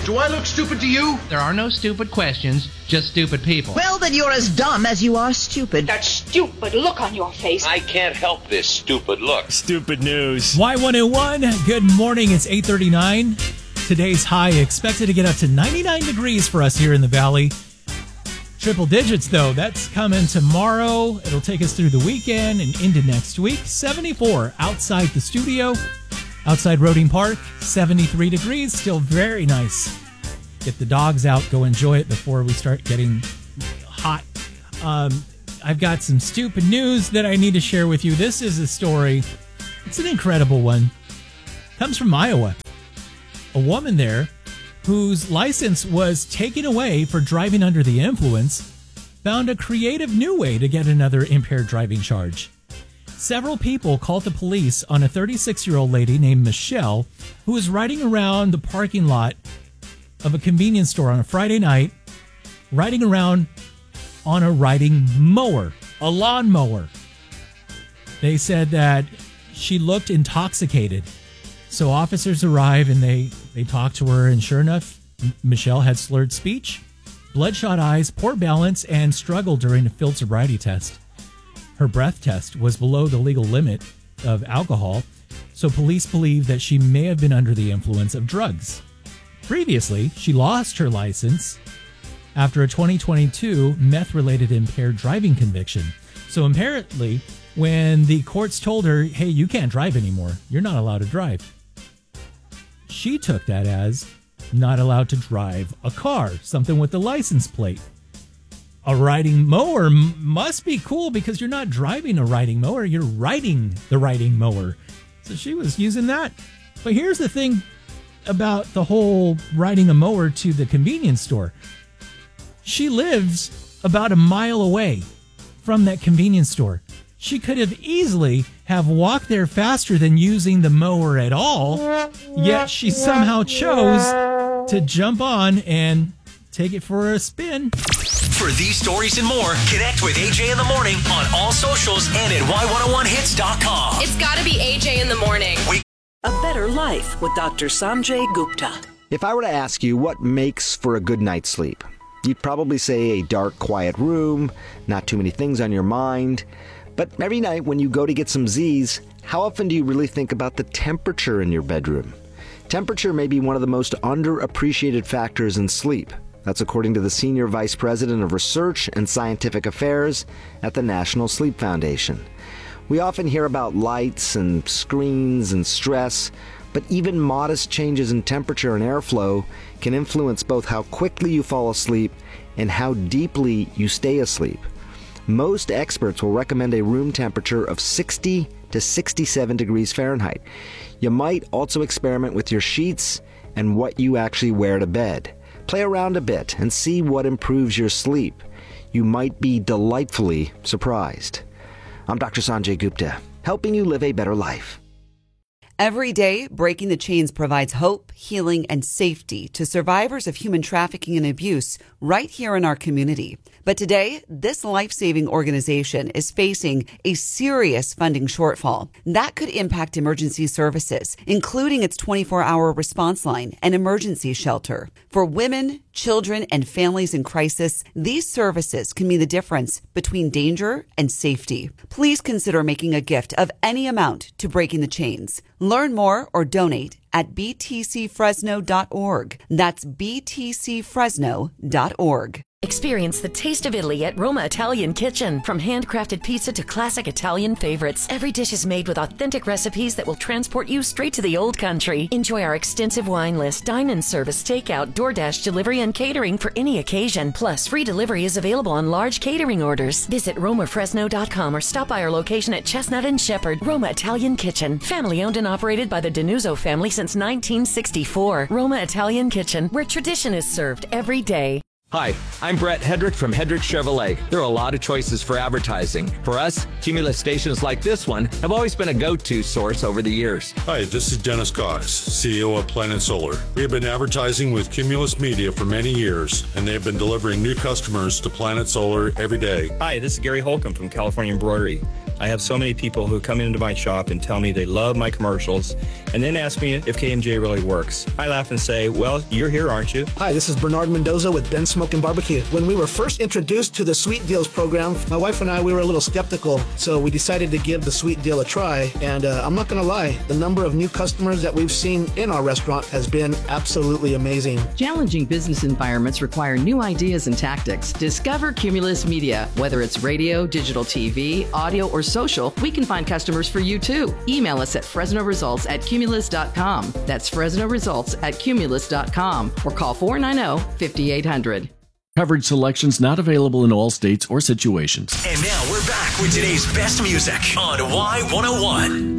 Do I look stupid to you? There are no stupid questions, just stupid people. Well, then you're as dumb as you are stupid. That stupid look on your face. I can't help this stupid look. Stupid news. Y101, good morning. It's 8:39. Today's high expected to get up to 99 degrees for us here in the valley. Triple digits, though. That's coming tomorrow. It'll take us through the weekend and into next week. 74 outside the studio. Outside Roding Park, 73 degrees. Still very nice. Get the dogs out. Go enjoy it before we start getting hot. I've got some stupid news that I need to share with you. This is a story. It's an incredible one. Comes from Iowa. A woman there whose license was taken away for driving under the influence found a creative new way to get another impaired driving charge. Several people called the police on a 36-year-old lady named Michelle who was riding around the parking lot of a convenience store on a Friday night, riding around on a riding mower, a lawnmower. They said that she looked intoxicated. So officers arrive and they talk to her, and sure enough, Michelle had slurred speech, bloodshot eyes, poor balance, and struggled during a field sobriety test. Her breath test was below the legal limit of alcohol, so police believe that she may have been under the influence of drugs. Previously, she lost her license after a 2022 meth-related impaired driving conviction. So apparently, when the courts told her, hey, you can't drive anymore, you're not allowed to drive, she took that as not allowed to drive a car, something with the license plate. A riding mower must be cool because you're not driving a riding mower, you're riding the riding mower. So she was using that. But here's the thing about the whole riding a mower to the convenience store. She lives about a mile away from that convenience store. She could have easily have walked there faster than using the mower at all, yet she somehow chose to jump on and take it for a spin. For these stories and more, connect with AJ in the Morning on all socials and at Y101hits.com. It's gotta be AJ in the Morning. A Better Life with Dr. Sanjay Gupta. If I were to ask you what makes for a good night's sleep, you'd probably say a dark, quiet room, not too many things on your mind. But every night when you go to get some Z's, how often do you really think about the temperature in your bedroom? Temperature may be one of the most underappreciated factors in sleep. That's according to the Senior Vice President of Research and Scientific Affairs at the National Sleep Foundation. We often hear about lights and screens and stress, but even modest changes in temperature and airflow can influence both how quickly you fall asleep and how deeply you stay asleep. Most experts will recommend a room temperature of 60 to 67 degrees Fahrenheit. You might also experiment with your sheets and what you actually wear to bed. Play around a bit and see what improves your sleep. You might be delightfully surprised. I'm Dr. Sanjay Gupta, helping you live a better life. Every day, Breaking the Chains provides hope, healing, and safety to survivors of human trafficking and abuse right here in our community. But today, this life-saving organization is facing a serious funding shortfall that could impact emergency services, including its 24-hour response line and emergency shelter. For women, children, and families in crisis, these services can mean the difference between danger and safety. Please consider making a gift of any amount to Breaking the Chains. Learn more or donate at btcfresno.org. That's btcfresno.org. Experience the taste of Italy at Roma Italian Kitchen. From handcrafted pizza to classic Italian favorites, every dish is made with authentic recipes that will transport you straight to the old country. Enjoy our extensive wine list, dine-in service, takeout, DoorDash delivery, and catering for any occasion. Plus, free delivery is available on large catering orders. Visit RomaFresno.com or stop by our location at Chestnut and Shepherd. Roma Italian Kitchen. Family owned and operated by the Denuzzo family since 1964. Roma Italian Kitchen, where tradition is served every day. Hi, I'm Brett Hedrick from Hedrick Chevrolet. There are a lot of choices for advertising. For us, Cumulus stations like this one have always been a go-to source over the years. Hi, this is Dennis Cox, CEO of Planet Solar. We have been advertising with Cumulus Media for many years, and they have been delivering new customers to Planet Solar every day. Hi, this is Gary Holcomb from California Embroidery. I have so many people who come into my shop and tell me they love my commercials and then ask me if K&J really works. I laugh and say, well, you're here, aren't you? Hi, this is Bernard Mendoza with Ben Smoke and Barbecue. When we were first introduced to the Sweet Deals program, my wife and I, we were a little skeptical, so we decided to give the Sweet Deal a try. And I'm not going to lie, the number of new customers that we've seen in our restaurant has been absolutely amazing. Challenging business environments require new ideas and tactics. Discover Cumulus Media. Whether it's radio, digital TV, audio, or social, we can find customers for you too. Email us at FresnoResults@Cumulus.com. That's FresnoResults@Cumulus.com or call 490-5800. Coverage selections not available in all states or situations. And now we're back with today's best music on Y101.